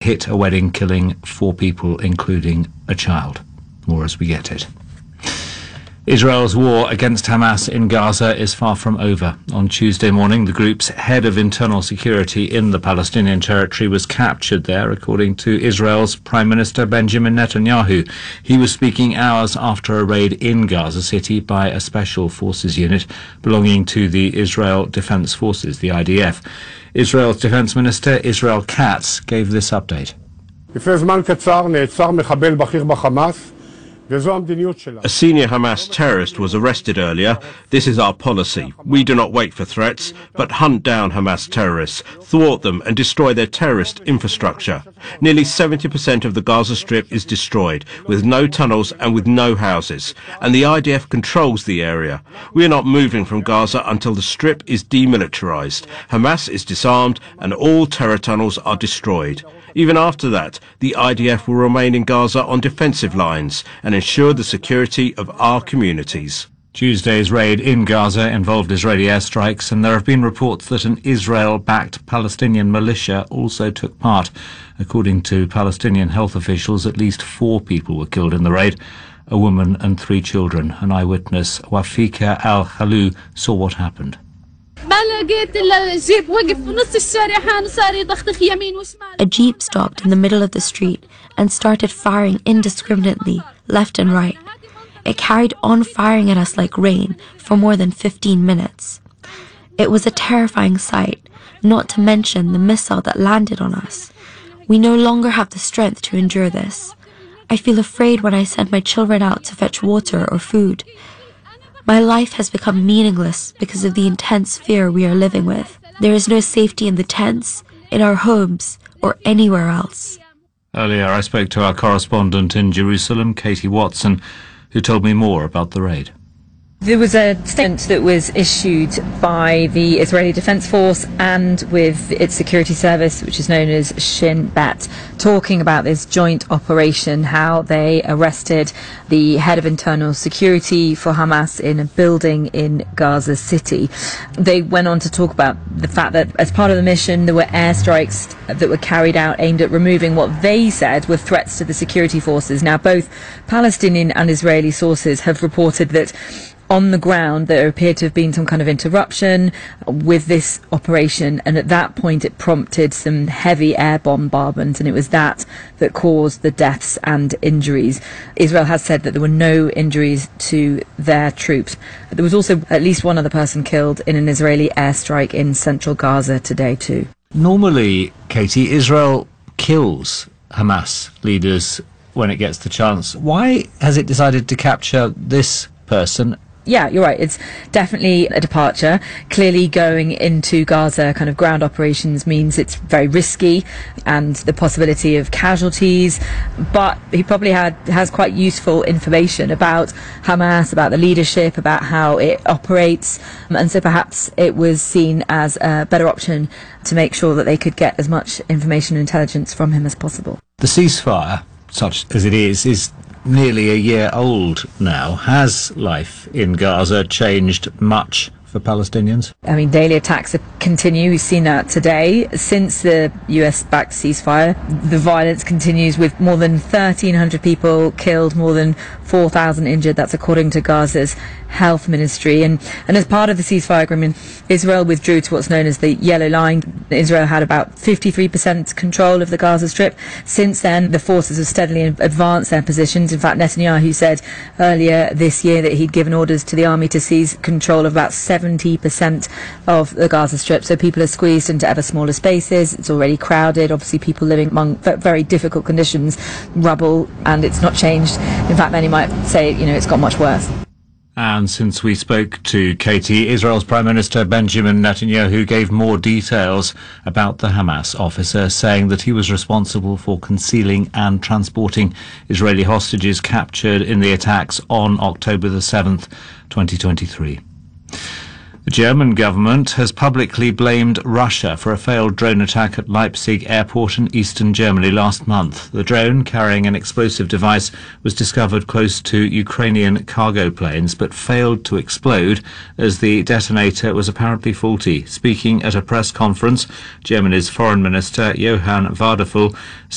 hit a wedding, killing 4 people, including a child. More as we get it. Israel's war against Hamas in Gaza is far from over. On Tuesday morning, the group's head of internal security in the Palestinian territory was captured there, according to Israel's Prime Minister Benjamin Netanyahu. He was speaking hours after a raid in Gaza City by a special forces unit belonging to the Israel Defense Forces, the IDF. Israel's Defense Minister Israel Katz gave this update. A senior Hamas terrorist was arrested earlier. This is our policy. We do not wait for threats, but hunt down Hamas terrorists, thwart them and destroy their terrorist infrastructure. Nearly 70% of the Gaza Strip is destroyed, with no tunnels and with no houses, and the IDF controls the area. We are not moving from Gaza until the Strip is demilitarized, Hamas is disarmed and all terror tunnels are destroyed. Even after that, the IDF will remain in Gaza on defensive lines and ensure the security of our communities. Tuesday's raid in Gaza involved Israeli airstrikes, and there have been reports that an Israel-backed Palestinian militia also took part. According to Palestinian health officials, at least 4 people were killed in the raid, a woman and 3 children. An eyewitness, Wafika Al-Khalou, saw what happened. A jeep stopped in the middle of the street and started firing indiscriminately, left and right. It carried on firing at us like rain for more than 15 minutes. It was a terrifying sight, not to mention the missile that landed on us. We no longer have the strength to endure this. I feel afraid when I send my children out to fetch water or food. My life has become meaningless because of the intense fear we are living with. There is no safety in the tents, in our homes, or anywhere else. Earlier, I spoke to our correspondent in Jerusalem, Katie Watson, who told me more about the raid. There was a statement that was issued by the Israeli Defense Force and with its security service, which is known as Shin Bet, talking about this joint operation, how they arrested the head of internal security for Hamas in a building in Gaza City. They went on to talk about the fact that as part of the mission, there were airstrikes that were carried out aimed at removing what they said were threats to the security forces. Now, both Palestinian and Israeli sources have reported that on the ground there appeared to have been some kind of interruption with this operation, and at that point it prompted some heavy air bombardment, and it was that caused the deaths and injuries. Israel has said that there were no injuries to their troops. There was also at least one other person killed in an Israeli airstrike in central Gaza today too. Normally, Katie, Israel kills Hamas leaders when it gets the chance. Why has it decided to capture this person? Yeah, you're right. It's definitely a departure. Clearly going into Gaza kind of ground operations means it's very risky and the possibility of casualties. But he probably has quite useful information about Hamas, about the leadership, about how it operates. And so perhaps it was seen as a better option to make sure that they could get as much information and intelligence from him as possible. The ceasefire, such as it is nearly a year old now. Has life in Gaza changed much for Palestinians? I mean, daily attacks continue. We've seen that today. Since the US-backed ceasefire, the violence continues with more than 1,300 people killed, more than 4,000 injured. That's according to Gaza's health ministry. And as part of the ceasefire agreement, Israel withdrew to what's known as the Yellow Line. Israel had about 53% control of the Gaza Strip. Since then, the forces have steadily advanced their positions. In fact, Netanyahu said earlier this year that he'd given orders to the army to seize control of about 70% of the Gaza Strip. So people are squeezed into ever smaller spaces. It's already crowded. Obviously, people living among very difficult conditions, rubble, and it's not changed. In fact, many might say, it's got much worse. And since we spoke to Katie, Israel's Prime Minister Benjamin Netanyahu gave more details about the Hamas officer, saying that he was responsible for concealing and transporting Israeli hostages captured in the attacks on October the 7th, 2023. The German government has publicly blamed Russia for a failed drone attack at Leipzig airport in eastern Germany last month. The drone, carrying an explosive device, was discovered close to Ukrainian cargo planes but failed to explode as the detonator was apparently faulty. Speaking at a press conference, Germany's Foreign Minister Johann Wadephul